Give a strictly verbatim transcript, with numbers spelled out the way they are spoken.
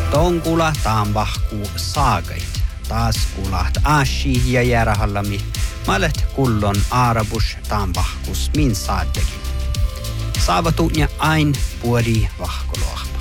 Ton kulahtaan vahkuu saagait. Taas kulaht ashi ja järahallami. Malet kullon aarabus taan vahkus min saaddekin. Saavatu ja ain puori vahku.